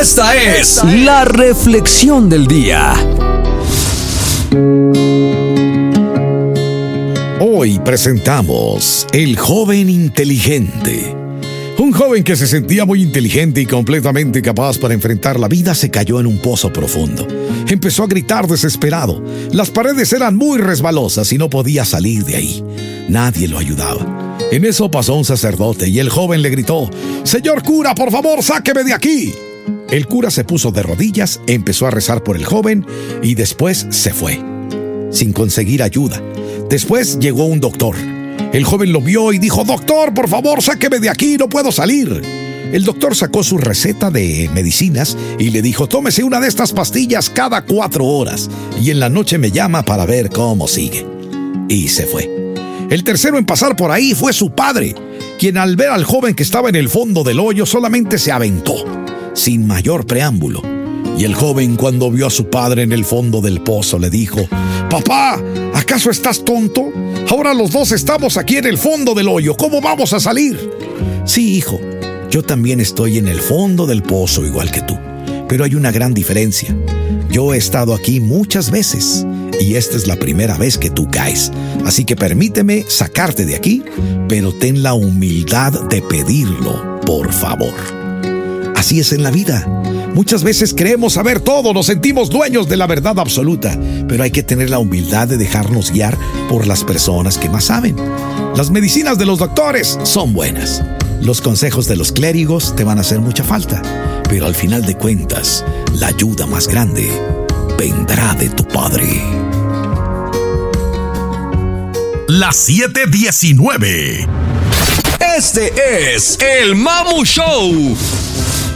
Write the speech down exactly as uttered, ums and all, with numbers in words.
Esta es la reflexión del día. Hoy presentamos El joven inteligente. Un joven que se sentía muy inteligente y completamente capaz para enfrentar la vida se cayó en un pozo profundo. Empezó a gritar desesperado. Las paredes eran muy resbalosas y no podía salir de ahí. Nadie lo ayudaba. En eso pasó un sacerdote y el joven le gritó: «Señor cura, por favor, sáqueme de aquí». El cura se puso de rodillas, empezó a rezar por el joven y después se fue, sin conseguir ayuda. Después llegó un doctor. El joven lo vio y dijo: «Doctor, por favor, sáqueme de aquí, no puedo salir». El doctor sacó su receta de medicinas y le dijo: «Tómese una de estas pastillas cada cuatro horas y en la noche me llama para ver cómo sigue». Y se fue. El tercero en pasar por ahí fue su padre, quien al ver al joven que estaba en el fondo del hoyo solamente se aventó, sin mayor preámbulo. Y el joven, cuando vio a su padre en el fondo del pozo, le dijo: «Papá, ¿acaso estás tonto? Ahora los dos estamos aquí en el fondo del hoyo. ¿Cómo vamos a salir?» «Sí, hijo, yo también estoy en el fondo del pozo igual que tú. Pero hay una gran diferencia. Yo he estado aquí muchas veces y esta es la primera vez que tú caes. Así que permíteme sacarte de aquí, pero ten la humildad de pedirlo, por favor». Así es en la vida. Muchas veces creemos saber todo, nos sentimos dueños de la verdad absoluta, pero hay que tener la humildad de dejarnos guiar por las personas que más saben. Las medicinas de los doctores son buenas. Los consejos de los clérigos te van a hacer mucha falta, pero al final de cuentas, la ayuda más grande vendrá de tu Padre. Las siete diecinueve. Este es el Mamu Show.